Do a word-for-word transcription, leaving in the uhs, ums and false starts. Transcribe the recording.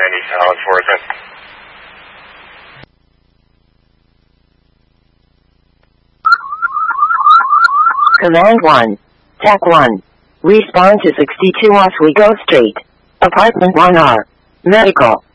ninety solid for us. Command one. T A C one. Respond to sixty-two Oswego Street. Apartment one R. Medical.